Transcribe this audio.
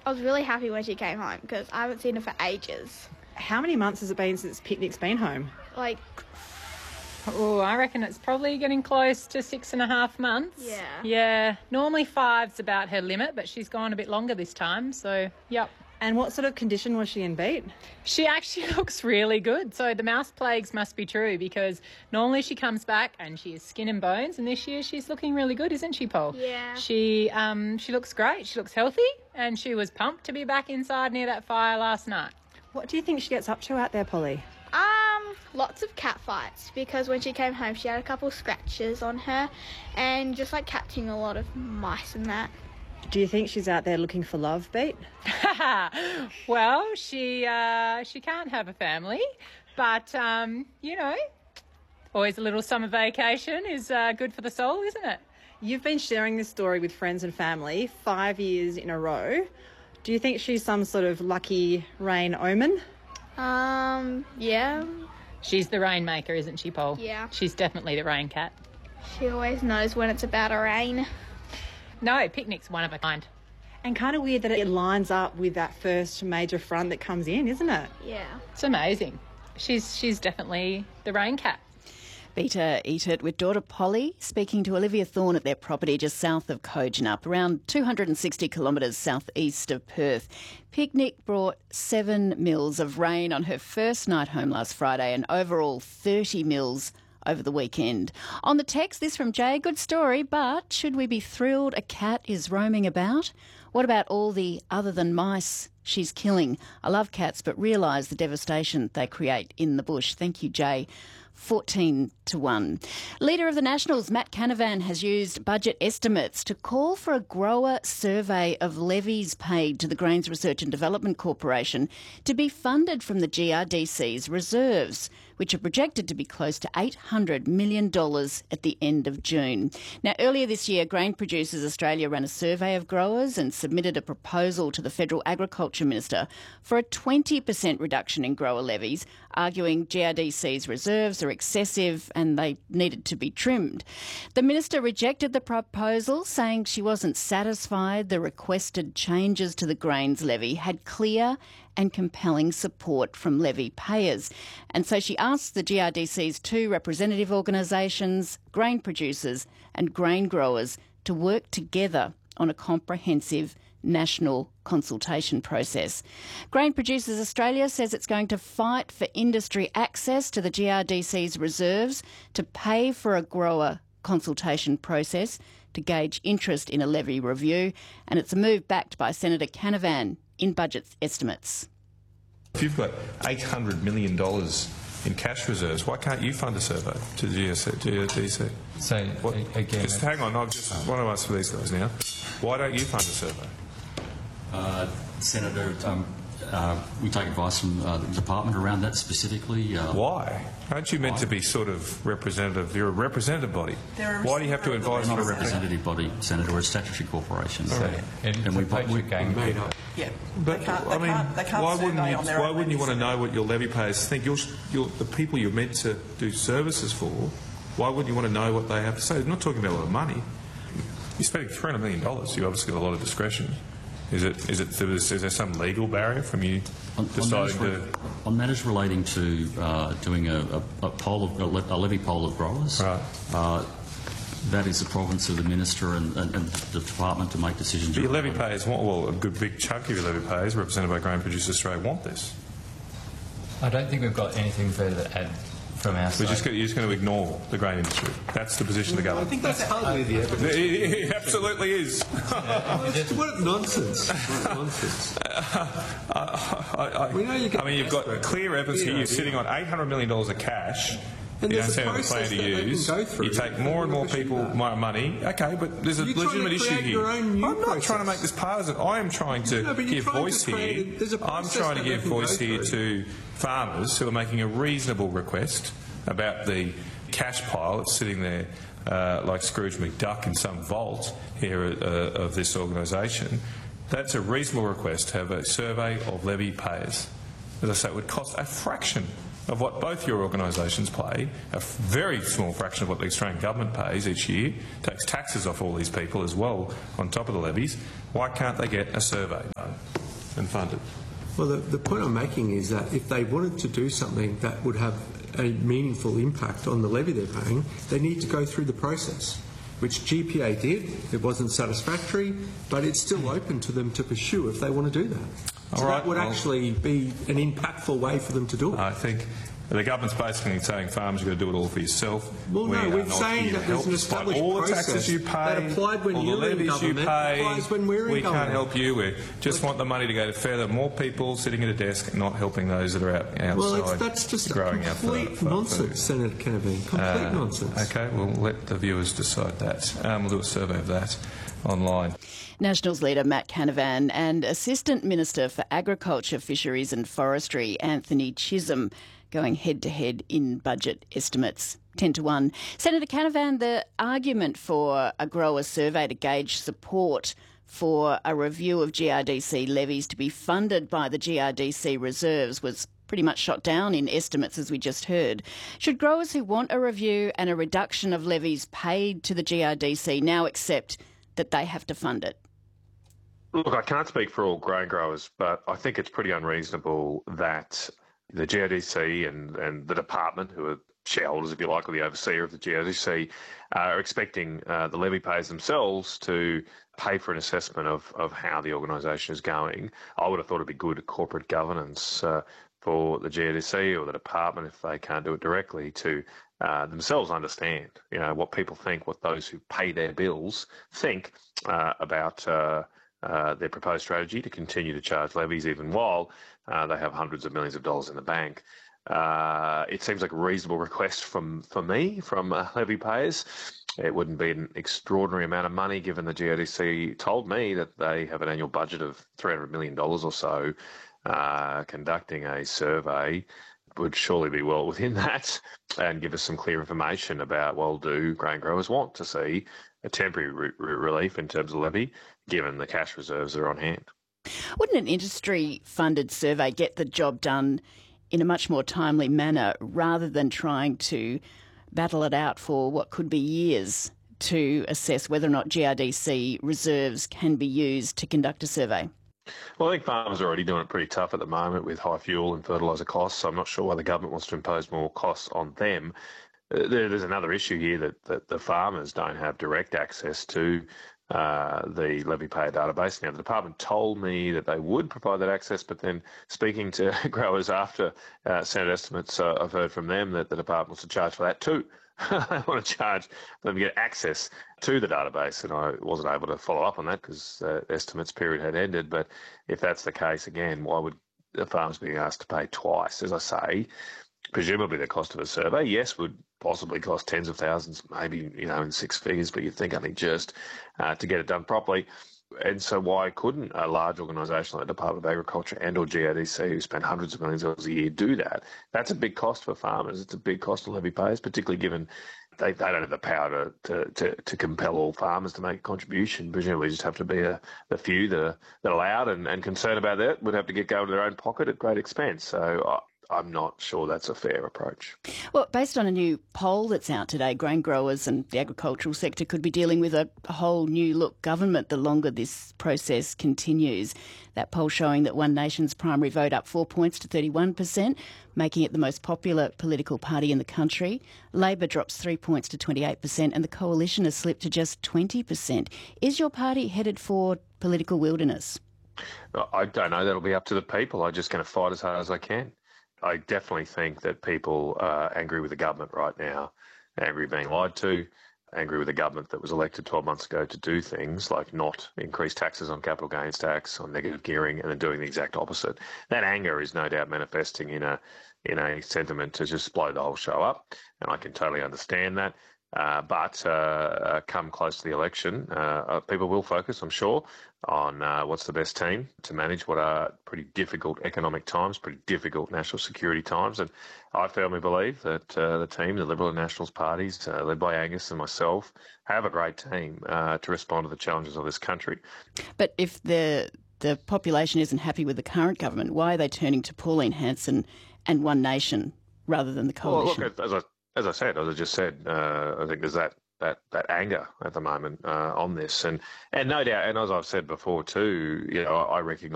I was really happy when she came home because I haven't seen her for ages. How many months has it been since Picnic's been home? Like, Oh, I reckon it's probably getting close to 6.5 months. Yeah. Yeah. Normally 5's about her limit, but she's gone a bit longer this time, so, yep. And what sort of condition was she in, Beat? She actually looks really good. So the mouse plagues must be true because normally she comes back and she is skin and bones, and this year she's looking really good, isn't she, Paul? Yeah. She looks great. She looks healthy, and she was pumped to be back inside near that fire last night. What do you think she gets up to out there, Polly? Lots of cat fights because when she came home she had a couple scratches on her and just like catching a lot of mice and that. Do you think she's out there looking for love, Beat? Well, she can't have a family, but, always a little summer vacation is good for the soul, isn't it? You've been sharing this story with friends and family 5 years in a row. Do you think she's some sort of lucky rain omen? Yeah. She's the rainmaker, isn't she, Paul? Yeah. She's definitely the rain cat. She always knows when it's about to rain. No, Picnic's one of a kind. And kind of weird that it lines up with that first major front that comes in, isn't it? Yeah. It's amazing. She's definitely the rain cat. Beta Eat It with daughter Polly speaking to Olivia Thorne at their property just south of Kojonup, around 260 kilometres southeast of Perth. Picnic brought 7 mils of rain on her first night home last Friday and overall 30 mils over the weekend. On the text, this from Jay, good story, but should we be thrilled a cat is roaming about? What about all the other than mice she's killing? I love cats, but realise the devastation they create in the bush. Thank you, Jay. 14-1. Leader of the Nationals, Matt Canavan, has used budget estimates to call for a grower survey of levies paid to the Grains Research and Development Corporation to be funded from the GRDC's reserves, which are projected to be close to $800 million at the end of June. Now, earlier this year, Grain Producers Australia ran a survey of growers and submitted a proposal to the Federal Agriculture Minister for a 20% reduction in grower levies, arguing GRDC's reserves are excessive and they needed to be trimmed. The Minister rejected the proposal, saying she wasn't satisfied the requested changes to the grains levy had clear and compelling support from levy payers. And so she asked the GRDC's 2 representative organisations, grain producers and grain growers, to work together on a comprehensive national consultation process. Grain Producers Australia says it's going to fight for industry access to the GRDC's reserves, to pay for a grower consultation process, to gauge interest in a levy review, and it's a move backed by Senator Canavan in budget estimates. If you've got $800 million in cash reserves, why can't you fund a survey to the GRDC? So, again... Just hang on, I just want to ask for these guys now. Why don't you fund a survey? Senator, we take advice from the department around that specifically. Why? Aren't you meant to be sort of representative? You're a representative body. Why do you have to advise We're not for a representative body, Senator. We're a statutory corporation. So, and we Yeah, But I mean, why wouldn't you want to know what your levy payers think? You're the people you're meant to do services for. Why wouldn't you want to know what they have to say? They're not talking about a lot of money. You're spending $300 million. You obviously got a lot of discretion. Is there some legal barrier from you deciding on matters relating to doing a levy poll of growers? Right. That is the province of the minister and the department to make decisions. But your levy payers a good big chunk of your levy payers, represented by Grain Producers Australia, want this. I don't think we've got anything further to add from our side. You're just going to ignore the grain industry. That's the position of the government. I think that's hardly the evidence. It absolutely is. What nonsense. Nonsense. You've got clear evidence here. You're sitting on $800 million of cash. And you don't have a plan to use. You take more and more people more money. Okay, but there's a legitimate issue here. I'm not trying to make this partisan. I am trying to give voice here. I'm trying to give voice here to farmers who are making a reasonable request about the cash pile that's sitting there like Scrooge McDuck in some vault here of this organisation. That's a reasonable request to have a survey of levy payers. As I say, it would cost a fraction of what both your organisations pay, a very small fraction of what the Australian government pays each year, takes taxes off all these people as well on top of the levies, why can't they get a survey done and funded? Well, the point I'm making is that if they wanted to do something that would have a meaningful impact on the levy they're paying, they need to go through the process, which GPA did. It wasn't satisfactory, but it's still open to them to pursue if they want to do that. So that would actually be an impactful way for them to do it. I think the government's basically saying farmers, you've got to do it all for yourself. Well, no, we're saying that there's an established all the process taxes you pay, that applied when you were in government, applies when we're in government. We can't help you. We just want the money to go to further more people sitting at a desk, not helping those that are outside. Well, that's just complete nonsense, Senator Kennedy. Complete nonsense. Okay, we'll let the viewers decide that. We'll do a survey of that online. Nationals leader Matt Canavan and Assistant Minister for Agriculture, Fisheries and Forestry Anthony Chisholm going head-to-head in budget estimates, 10-1. Senator Canavan, the argument for a grower survey to gauge support for a review of GRDC levies to be funded by the GRDC reserves was pretty much shot down in estimates, as we just heard. Should growers who want a review and a reduction of levies paid to the GRDC now accept that they have to fund it? Look, I can't speak for all grain growers, but I think it's pretty unreasonable that the GRDC and the department, who are shareholders, if you like, or the overseer of the GRDC, are expecting the levy payers themselves to pay for an assessment of how the organisation is going. I would have thought it'd be good corporate governance for the GRDC or the department, if they can't do it directly, to themselves understand, what people think, what those who pay their bills think about their proposed strategy to continue to charge levies even while they have hundreds of millions of dollars in the bank. It seems like a reasonable request from levy payers. It wouldn't be an extraordinary amount of money given the GRDC told me that they have an annual budget of $300 million or so. Conducting a survey would surely be well within that and give us some clear information about, well, do grain growers want to see a temporary relief in terms of levy, given the cash reserves that are on hand? Wouldn't an industry-funded survey get the job done in a much more timely manner rather than trying to battle it out for what could be years to assess whether or not GRDC reserves can be used to conduct a survey? Well, I think farmers are already doing it pretty tough at the moment with high fuel and fertiliser costs, so I'm not sure why the government wants to impose more costs on them. There's another issue here that the farmers don't have direct access to the levy payer database. Now, the department told me that they would provide that access, but then speaking to growers after Senate estimates, I've heard from them that the department wants to charge for that too. They want to charge them to get access to the database, and I wasn't able to follow up on that because the estimates period had ended. But if that's the case, again, why would the farmers be asked to pay twice? As I say, presumably the cost of a survey, yes, would possibly cost tens of thousands, maybe, in six figures, but you'd think only just to get it done properly. And so why couldn't a large organisation like the Department of Agriculture and or GRDC, who spend hundreds of millions of dollars a year, do that? That's a big cost for farmers. It's a big cost to levy payers, particularly given they don't have the power to compel all farmers to make a contribution. Presumably just have to be the few that are allowed and concerned about that would have to get going to their own pocket at great expense. So I'm not sure that's a fair approach. Well, based on a new poll that's out today, grain growers and the agricultural sector could be dealing with a whole new look government the longer this process continues. That poll showing that One Nation's primary vote up 4 points to 31%, making it the most popular political party in the country. Labor drops 3 points to 28%, and the coalition has slipped to just 20%. Is your party headed for political wilderness? I don't know. That'll be up to the people. I'm just going to fight as hard as I can. I definitely think that people are angry with the government right now, angry being lied to, angry with the government that was elected 12 months ago to do things like not increase taxes on capital gains tax, on negative gearing, and then doing the exact opposite. That anger is no doubt manifesting in a sentiment to just blow the whole show up, and I can totally understand that. But come close to the election, people will focus, I'm sure, on what's the best team to manage what are pretty difficult economic times, pretty difficult national security times. And I firmly believe that the team, the Liberal and Nationals parties, led by Angus and myself, have a great team to respond to the challenges of this country. But if the population isn't happy with the current government, why are they turning to Pauline Hanson and One Nation rather than the Well, coalition. look, as I just said, I think there's that anger at the moment on this, and no doubt, and as I've said before too, I recognise